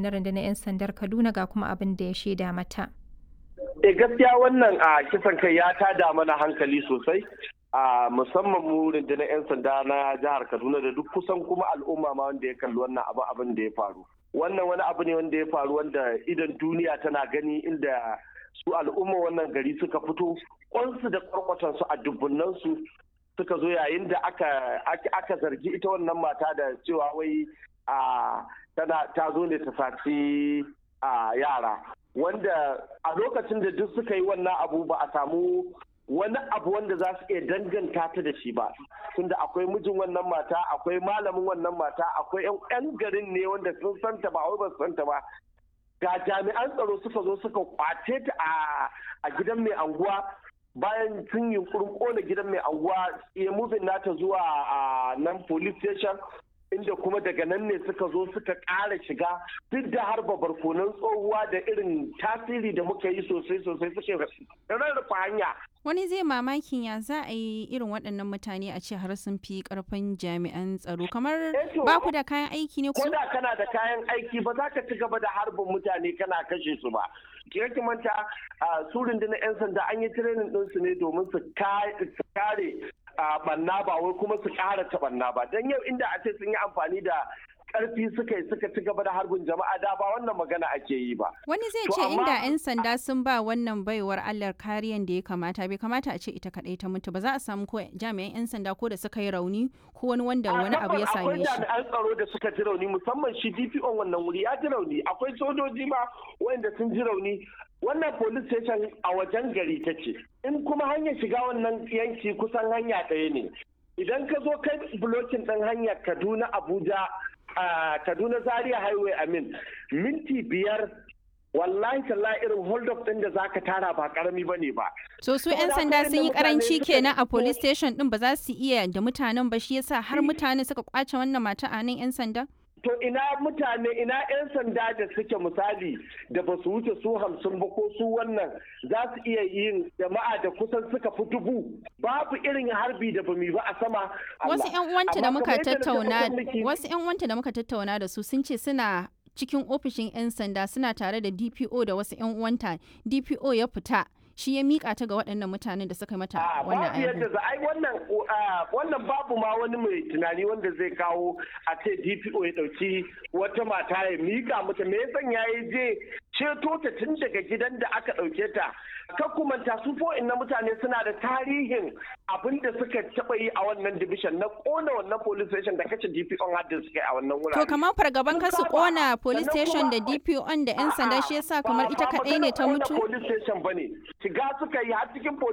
na rundunar 'yan sandar Kaduna ga kuma abin da ya shaida mata. Gaskiya wannan a kisan kai ya tada mana hankali sosai, a musamman mu rundunar 'yan sanda na jihar Kaduna da duk kusan kuma al'umma ma wanda ya kalli wannan abin da ya faru. Wannan wani abu ne wanda ya faru wanda idan duniya tana gani, inda su al'umma wannan gari suka fito kwansu da kwarkwatansu a dubbunansu suka zo yayin da aka zargi ita wannan mata da cewa wai ta zo ne ta saci yara, wanda a lokacin da duk suka yi wannan abu ba a samu wani abu wanda za su iya danganta ta da shi ba, tunda akwai mijin wannan mata, akwai malamin wannan mata, akwai 'yan garin ne wanda sun santa ba wai ba su santa ba. Ga jami'an tsaro suka zo suka kwace ta a gidan mai anguwa, bayan sun yi kona gidan mai anguwa ya mubin nata zuwa nan police station, inda kuma daga nan ne suka zo suka ƙara shiga duk da harba barkonan tsohuwa da irin tasiri da muka yi sosai suke rarrafa hanya. Wani zai mamakin ya za a yi irin waɗannan mutane a ce har sun fi ƙarfin jami'an tsaro, kamar ba ku da kayan aiki ne? Ko da kana da kayan aiki ba za ka ci gaba da harbin mutane kana kashe su ba. Ki manta su rundunar 'yan sanda an yi training ɗinsu ne domin su kare banna ba wai kuma su ƙara ta banna ba, don yau inda a ce sun yi amfani da ƙarfi suka ci gaba da harbin jama'a da ba wannan magana ake yi ba. Wani zai ce inda 'yan sanda sun ba wannan baiwar Allah kariyan da ya kamata, bai kamata a ce ita kaɗai ta mutu ba, za a samu ko jami'an 'yan sanda ko da suka yi rauni ko wani wanda wani abu ya same shi. Akwai jami'an tsaro da suka ji rauni, musamman shi DPO wannan wuri ya ji rauni, akwai sojoji ma wanda sun ji rauni. Wannan police station a wajen gari take, in kuma hanyar shiga wannan yanki kusan hanya ɗaya ne. Idan ka zo kai blocking ɗin hanyar Kaduna Abuja, Kaduna Zaria Highway minti 5 wallahi tallahi irin hold up ɗin da zaka tara ba karami bane ba. So su 'yan sanda sun yi karanci kenan a police station ɗin, ba za su iya da mutanen ba, shi yasa har mutane suka kwace wannan mata a nan 'yan sanda? To ina mutane, ina 'yan sanda da suke misali da ba su wuce su 50 ba ko su wannan za su iya yin jama'a da kusan suka fi 1000, babu irin harbi da bamu ba a sama. Wasu 'yan uwanta da muka tattauna da su sun ce suna cikin ofishin 'yan sanda suna tare da DPO da wasu 'yan uwanta, DPO ya fita shi ya mika ta ga waɗannan mutanen da suka mata wannan aiki. Wannan babu ma wani mai tunani wanda zai kawo a ce DPO ya ɗauki wata mata ya mika mata, me yasan ya yi je ceto ta tun daga gidan da aka ɗauke ta. Ka kumanta su na mutane suna da tarihin abin da suka taɓa yi a wannan division na ƙona wannan police station da kace DPO har da suka yi a wannan wurare. To kamar fargaban kasu ƙona police station da DPO da 'yan sanda shi yasa kamar ita kaɗai ne ta mutu? Police station bane, shiga suka yi har cikin